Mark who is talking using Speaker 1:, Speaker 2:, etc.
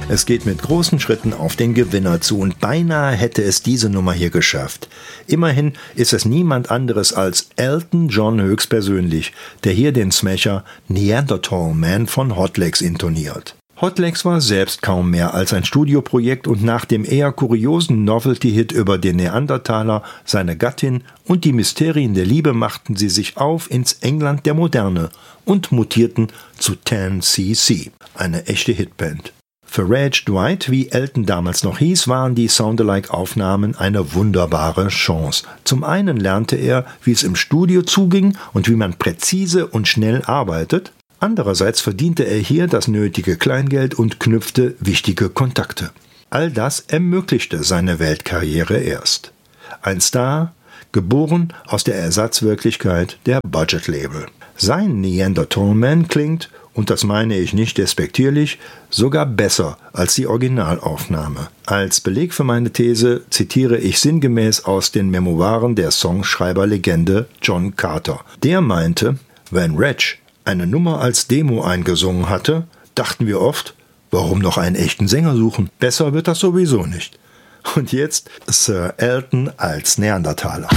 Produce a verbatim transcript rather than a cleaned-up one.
Speaker 1: Es geht mit großen Schritten auf den Gewinner zu und beinahe hätte es diese Nummer hier geschafft. Immerhin ist es niemand anderes als Elton John höchstpersönlich, der hier den Smasher Neanderthal Man von Hot Legs intoniert. Hot Legs war selbst kaum mehr als ein Studioprojekt und nach dem eher kuriosen Novelty-Hit über den Neandertaler, seine Gattin und die Mysterien der Liebe machten sie sich auf ins England der Moderne und mutierten zu ten C C, eine echte Hitband. Für Reg Dwight, wie Elton damals noch hieß, waren die Soundalike-Aufnahmen eine wunderbare Chance. Zum einen lernte er, wie es im Studio zuging und wie man präzise und schnell arbeitet. Andererseits verdiente er hier das nötige Kleingeld und knüpfte wichtige Kontakte. All das ermöglichte seine Weltkarriere erst. Ein Star, geboren aus der Ersatzwirklichkeit der Budget-Label. Sein Neanderthal Man klingt, und das meine ich nicht despektierlich, sogar besser als die Originalaufnahme. Als Beleg für meine These zitiere ich sinngemäß aus den Memoiren der Songschreiberlegende John Carter. Der meinte, wenn Reg eine Nummer als Demo eingesungen hatte, dachten wir oft, warum noch einen echten Sänger suchen? Besser wird das sowieso nicht. Und jetzt Sir Elton als Neandertaler.